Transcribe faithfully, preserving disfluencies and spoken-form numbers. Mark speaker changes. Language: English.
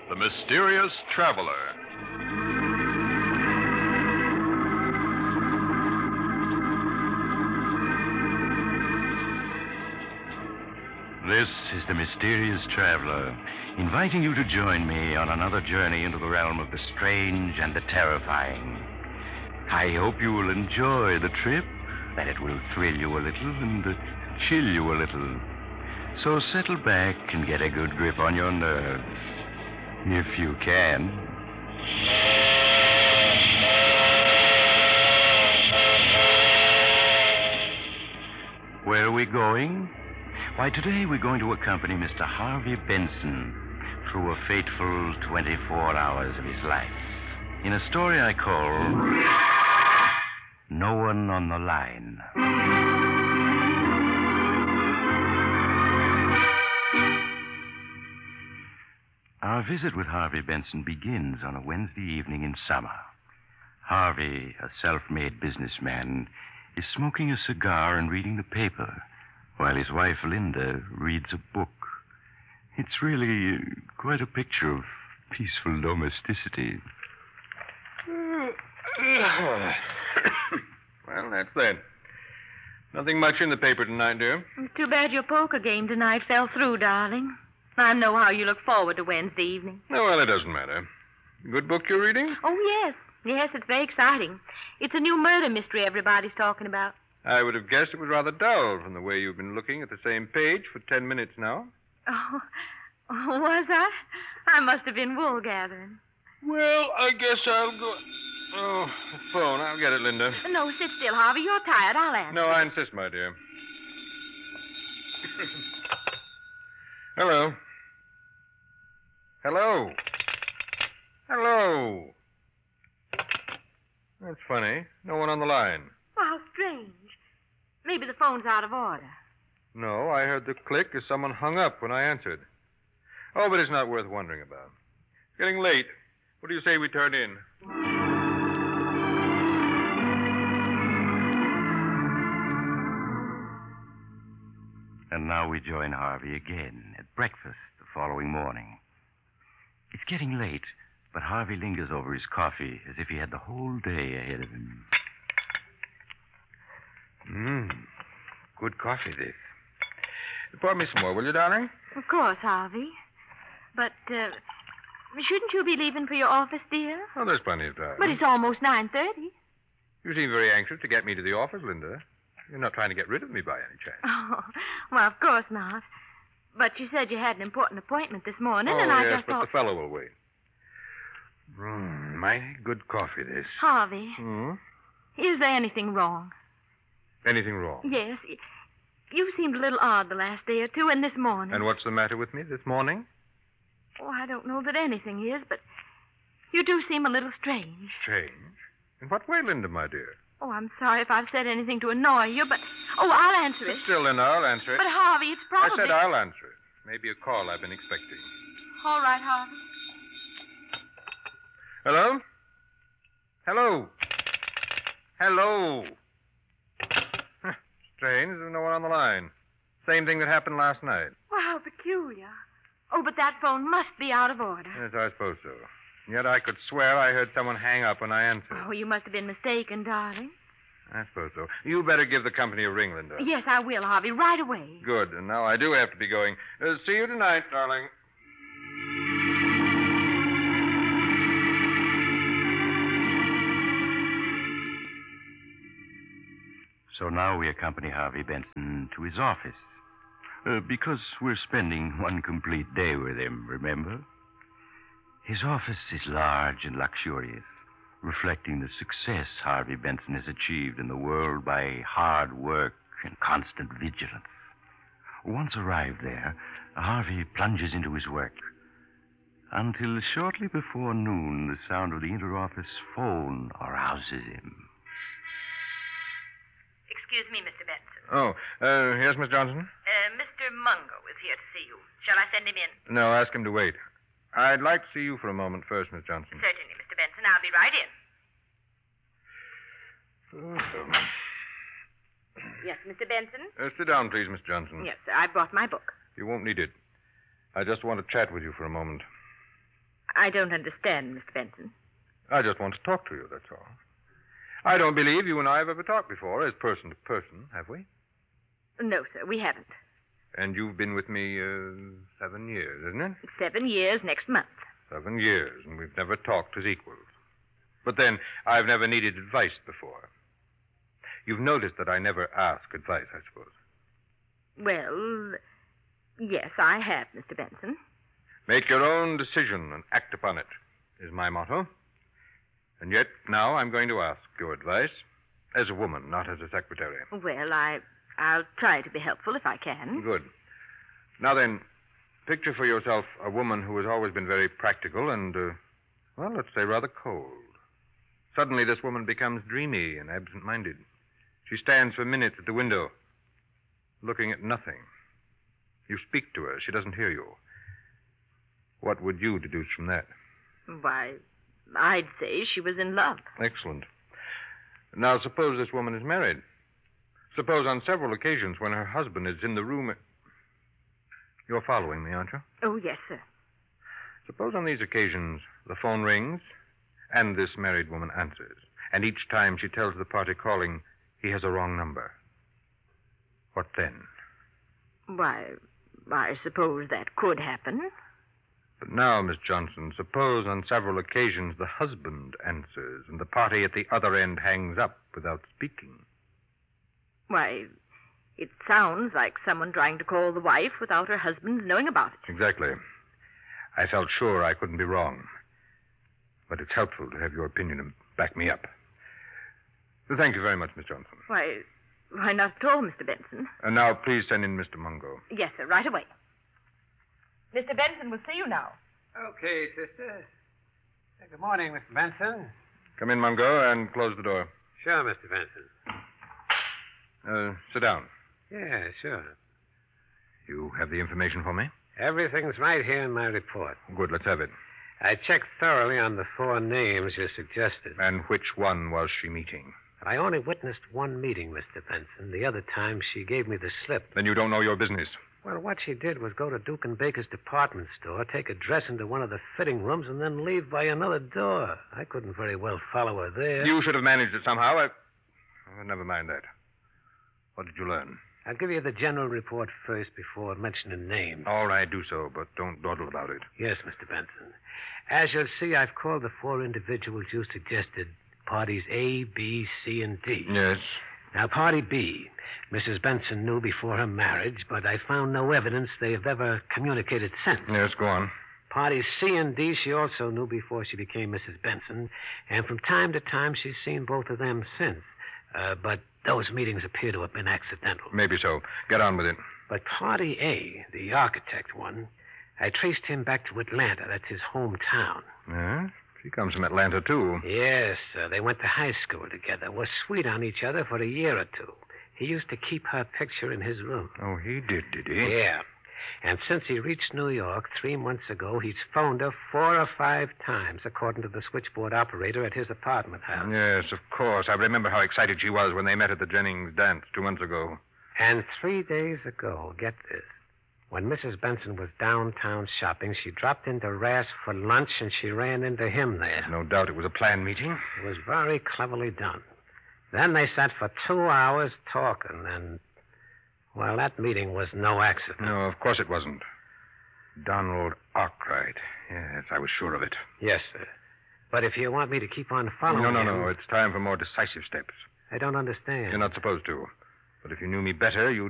Speaker 1: The Mysterious Traveler.
Speaker 2: This is the Mysterious Traveler, inviting you to join me on another journey into the realm of the strange and the terrifying. I hope you will enjoy the trip, that it will thrill you a little and uh, chill you a little. So settle back and get a good grip on your nerves, if you can. Where are we going? Why, today we're going to accompany Mister Harvey Benson through a fateful twenty-four hours of his life in a story I call No One on the Line. Our visit with Harvey Benson begins on a Wednesday evening in summer. Harvey, a self-made businessman, is smoking a cigar and reading the paper, while his wife, Linda, reads a book. It's really uh, quite a picture of peaceful domesticity.
Speaker 3: Well, that's that. Nothing much in the paper tonight, dear.
Speaker 4: Too bad your poker game tonight fell through, darling. I know how you look forward to Wednesday evening.
Speaker 3: Oh, well, it doesn't matter. Good book you're reading?
Speaker 4: Oh, yes. Yes, it's very exciting. It's a new murder mystery everybody's talking about.
Speaker 3: I would have guessed it was rather dull from the way you've been looking at the same page for ten minutes now.
Speaker 4: Oh, was I? I must have been wool gathering.
Speaker 3: Well, I guess I'll go... Oh, the phone. I'll get it, Linda.
Speaker 4: No, sit still, Harvey. You're tired. I'll answer.
Speaker 3: No, I insist, my dear. Hello. Hello. Hello. That's funny. No one on the line.
Speaker 4: Well, how strange. Maybe the phone's out of order.
Speaker 3: No, I heard the click as someone hung up when I answered. Oh, but it's not worth wondering about. It's getting late. What do you say we turn in?
Speaker 2: And now we join Harvey again at breakfast the following morning. It's getting late, but Harvey lingers over his coffee as if he had the whole day ahead of him.
Speaker 3: Mmm. Good coffee, this. Pour me some more, will you, darling?
Speaker 4: Of course, Harvey. But, uh, shouldn't you be leaving for your office, dear?
Speaker 3: Oh, there's plenty of time.
Speaker 4: But it's almost nine thirty.
Speaker 3: You seem very anxious to get me to the office, Linda. You're not trying to get rid of me by any chance.
Speaker 4: Oh, well, of course not. But you said you had an important appointment this morning,
Speaker 3: oh,
Speaker 4: and I
Speaker 3: yes,
Speaker 4: just
Speaker 3: but
Speaker 4: thought...
Speaker 3: the fellow will wait. Mmm, mighty good coffee, this.
Speaker 4: Harvey,
Speaker 3: Hmm?
Speaker 4: is there anything wrong?
Speaker 3: Anything wrong?
Speaker 4: Yes. You seemed a little odd the last day or two, and this morning.
Speaker 3: And what's the matter with me this morning?
Speaker 4: Oh, I don't know that anything is, but you do seem a little strange.
Speaker 3: Strange? In what way, Linda, my dear?
Speaker 4: Oh, I'm sorry if I've said anything to annoy you, but... Oh, I'll answer it.
Speaker 3: Sit still, Linda. I'll answer it.
Speaker 4: But, Harvey, it's probably...
Speaker 3: I said I'll answer it. Maybe a call I've been expecting.
Speaker 4: All right, Harvey.
Speaker 3: Hello? Hello? Hello? Huh, strange. There's no one on the line. Same thing that happened last night.
Speaker 4: Well, how peculiar. Oh, but that phone must be out of order.
Speaker 3: Yes, I suppose so. Yet I could swear I heard someone hang up when I answered.
Speaker 4: Oh, you must have been mistaken, darling.
Speaker 3: I suppose so. You better give the company a ring, Linda.
Speaker 4: Yes, I will, Harvey, right away.
Speaker 3: Good. And now I do have to be going. Uh, see you tonight, darling.
Speaker 2: So now we accompany Harvey Benson to his office. Uh, because we're spending one complete day with him, remember? His office is large and luxurious, reflecting the success Harvey Benson has achieved in the world by hard work and constant vigilance. Once arrived there, Harvey plunges into his work, until shortly before noon, the sound of the inter-office phone arouses him.
Speaker 4: Excuse me, Mister Benson.
Speaker 3: Oh, uh, yes, Miss Johnson?
Speaker 4: Uh, Mister Mungo is here to see you. Shall I send him in?
Speaker 3: No, ask him to wait. I'd like to see you for a moment first, Miss Johnson.
Speaker 4: Certainly, Mister Benson. I'll be right in. Yes, Mister Benson?
Speaker 3: Uh, sit down, please, Miss Johnson.
Speaker 4: Yes, sir. I brought my book.
Speaker 3: You won't need it. I just want to chat with you for a moment.
Speaker 4: I don't understand, Mister Benson.
Speaker 3: I just want to talk to you, that's all. I don't believe you and I have ever talked before as person to person, have we?
Speaker 4: No, sir, we haven't.
Speaker 3: And you've been with me uh, seven years, isn't it?
Speaker 4: Seven years next month.
Speaker 3: Seven years, and we've never talked as equals. But then, I've never needed advice before. You've noticed that I never ask advice, I suppose.
Speaker 4: Well, yes, I have, Mister Benson.
Speaker 3: Make your own decision and act upon it, is my motto. And yet, now I'm going to ask your advice as a woman, not as a secretary.
Speaker 4: Well, I, I'll try to be helpful if I can.
Speaker 3: Good. Now then, picture for yourself a woman who has always been very practical and, uh, well, let's say rather cold. Suddenly, this woman becomes dreamy and absent-minded. She stands for minutes at the window, looking at nothing. You speak to her. She doesn't hear you. What would you deduce from that?
Speaker 4: Why, I'd say she was in love.
Speaker 3: Excellent. Now, suppose this woman is married. Suppose on several occasions when her husband is in the room... You're following me, aren't you?
Speaker 4: Oh, yes, sir.
Speaker 3: Suppose on these occasions the phone rings and this married woman answers. And each time she tells the party calling he has a wrong number. What then?
Speaker 4: Why, I suppose that could happen.
Speaker 3: But now, Miss Johnson, suppose on several occasions the husband answers and the party at the other end hangs up without speaking.
Speaker 4: Why, it sounds like someone trying to call the wife without her husband knowing about it.
Speaker 3: Exactly. I felt sure I couldn't be wrong. But it's helpful to have your opinion and back me up. Thank you very much, Miss Johnson.
Speaker 4: Why, why not at all, Mister Benson.
Speaker 3: And now, please send in Mister Mungo.
Speaker 4: Yes, sir, right away. Mister Benson will see you now.
Speaker 5: Okay, sister. Good morning, Mister Benson.
Speaker 3: Come in, Mungo, and close the door.
Speaker 5: Sure, Mister Benson.
Speaker 3: Uh, sit down.
Speaker 5: Yeah, sure.
Speaker 3: You have the information for me?
Speaker 5: Everything's right here in my report.
Speaker 3: Good, let's have it.
Speaker 5: I checked thoroughly on the four names you suggested.
Speaker 3: And which one was she meeting?
Speaker 5: I only witnessed one meeting, Mister Benson. The other time, she gave me the slip.
Speaker 3: Then you don't know your business.
Speaker 5: Well, what she did was go to Duke and Baker's department store, take a dress into one of the fitting rooms, and then leave by another door. I couldn't very well follow her there.
Speaker 3: You should have managed it somehow. I... Oh, never mind that. What did you learn?
Speaker 5: I'll give you the general report first before mentioning names.
Speaker 3: All right, do so, but don't dawdle about it.
Speaker 5: Yes, Mister Benson. As you'll see, I've called the four individuals you suggested parties A, B, C, and D.
Speaker 3: Yes.
Speaker 5: Now, party B, Missus Benson knew before her marriage, but I found no evidence they have ever communicated since.
Speaker 3: Yes, go on.
Speaker 5: Parties C and D she also knew before she became Missus Benson, and from time to time she's seen both of them since. Uh, but those meetings appear to have been accidental.
Speaker 3: Maybe so. Get on with it.
Speaker 5: But party A, the architect one, I traced him back to Atlanta. That's his hometown.
Speaker 3: Yeah? She comes from Atlanta, too.
Speaker 5: Yes, uh, they went to high school together, were sweet on each other for a year or two. He used to keep her picture in his room.
Speaker 3: Oh, he did, did he?
Speaker 5: Yeah. And since he reached New York three months ago, he's phoned her four or five times, according to the switchboard operator at his apartment house.
Speaker 3: Yes, of course. I remember how excited she was when they met at the Jennings dance two months ago.
Speaker 5: And three days ago, get this, when Missus Benson was downtown shopping, she dropped into Rass for lunch, and she ran into him there.
Speaker 3: No doubt it was a planned meeting.
Speaker 5: It was very cleverly done. Then they sat for two hours talking, and, well, that meeting was no accident.
Speaker 3: No, of course it wasn't. Donald Arkwright. Yes, I was sure of it.
Speaker 5: Yes, sir. But if you want me to keep on following
Speaker 3: No, no,
Speaker 5: him,
Speaker 3: no. It's time for more decisive steps.
Speaker 5: I don't understand.
Speaker 3: You're not supposed to. But if you knew me better, you'd